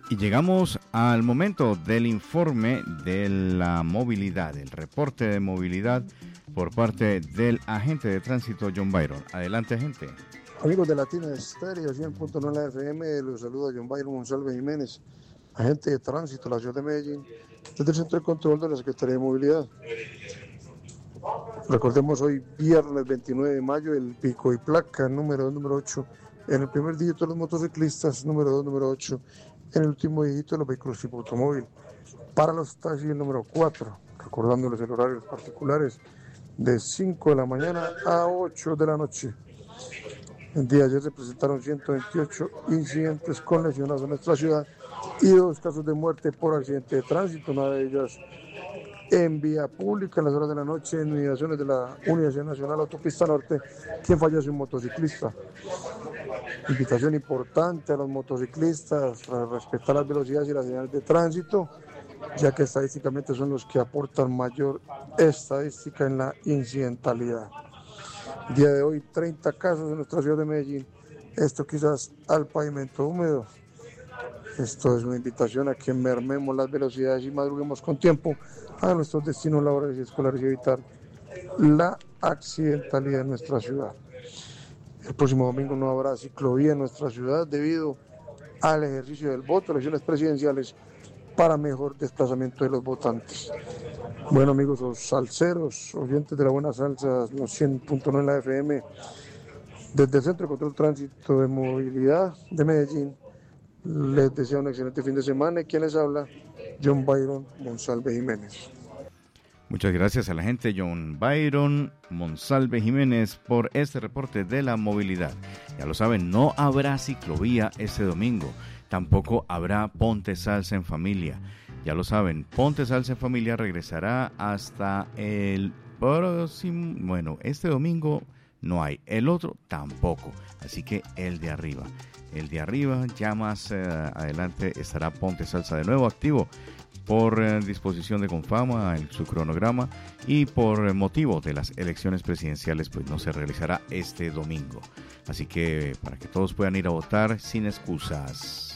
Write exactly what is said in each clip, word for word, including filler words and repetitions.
Y llegamos al momento del informe de la movilidad, el reporte de movilidad por parte del agente de tránsito John Byron. Adelante, agente. Amigos de Latina Estéreo, cien punto nueve F M, los saluda John Byron Monsalve Jiménez, agente de tránsito de la ciudad de Medellín, desde el Centro de Control de la Secretaría de Movilidad. Recordemos hoy, viernes veintinueve de mayo, el pico y placa número dos, número ocho, en el primer dígito de los motociclistas, número dos, número ocho, en el último dígito de los vehículos tipo automóvil. Para los taxis, el número cuatro, recordándoles el horario de los particulares, de cinco de la mañana a ocho de la noche. El día de ayer se presentaron ciento veintiocho incidentes con lesionados en nuestra ciudad y dos casos de muerte por accidente de tránsito, una de ellas en vía pública en las horas de la noche en inmediaciones de la Universidad Nacional Autopista Norte, quien falleció un motociclista. Invitación importante a los motociclistas a respetar las velocidades y las señales de tránsito, ya que estadísticamente son los que aportan mayor estadística en la incidentalidad. El día de hoy, treinta casos en nuestra ciudad de Medellín, esto quizás al pavimento húmedo. Esto es una invitación a que mermemos las velocidades y madruguemos con tiempo a nuestros destinos laborales y escolares y evitar la accidentalidad en nuestra ciudad. El próximo domingo no habrá ciclovía en nuestra ciudad debido al ejercicio del voto, elecciones presidenciales, para mejor desplazamiento de los votantes. Bueno, amigos, los salseros, oyentes de la buena salsa, los cien punto nueve en la F M, desde el Centro de Control Tránsito de Movilidad de Medellín, les deseo un excelente fin de semana y quien les habla, John Byron Monsalve Jiménez. Muchas gracias a la gente John Byron Monsalve Jiménez por este reporte de la movilidad. Ya lo saben, no habrá ciclovía este domingo, tampoco habrá Ponte Salsa en Familia. Ya lo saben, Ponte Salsa en Familia regresará hasta el próximo, bueno, este domingo no hay, el otro tampoco, así que el de arriba. El de arriba, ya más eh, adelante estará Ponte Salsa de nuevo activo por eh, disposición de Confama en su cronograma y por eh, motivo de las elecciones presidenciales, pues no se realizará este domingo. Así que para que todos puedan ir a votar sin excusas.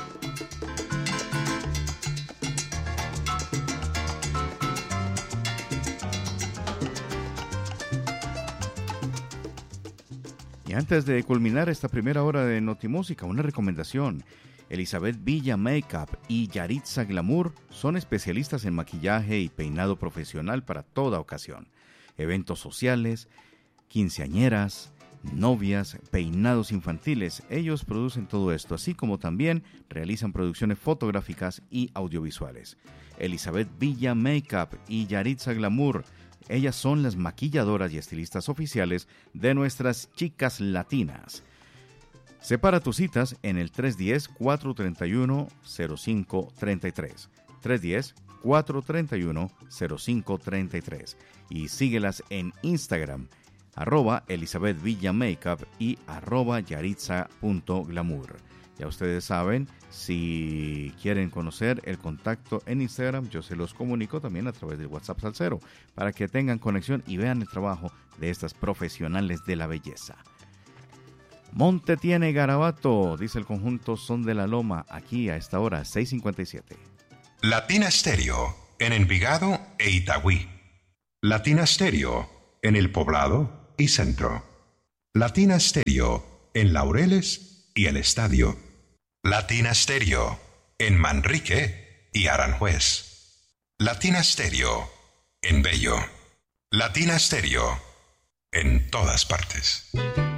Y antes de culminar esta primera hora de Notimúsica, una recomendación. Elizabeth Villa Makeup y Yaritza Glamour son especialistas en maquillaje y peinado profesional para toda ocasión. Eventos sociales, quinceañeras, novias, peinados infantiles. Ellos producen todo esto, así como también realizan producciones fotográficas y audiovisuales. Elizabeth Villa Makeup y Yaritza Glamour. Ellas son las maquilladoras y estilistas oficiales de nuestras chicas latinas. Separa tus citas en el tres uno cero, cuatro tres uno, cero cinco tres tres. tres uno cero, cuatro tres uno, cero cinco tres tres. Y síguelas en Instagram, arroba Elizabeth Villa Makeup y arroba yaritza.glamour. Ya ustedes saben, si quieren conocer el contacto en Instagram, yo se los comunico también a través del WhatsApp Salsero, para que tengan conexión y vean el trabajo de estas profesionales de la belleza. Monte tiene garabato, dice el conjunto Son de la Loma, aquí a esta hora, seis cincuenta y siete. Latina Estéreo, en Envigado e Itagüí. Latina Estéreo, en El Poblado y Centro. Latina Estéreo, en Laureles y El Estadio. Latina Estéreo, en Manrique y Aranjuez. Latina Estéreo, en Bello. Latina Estéreo, en todas partes.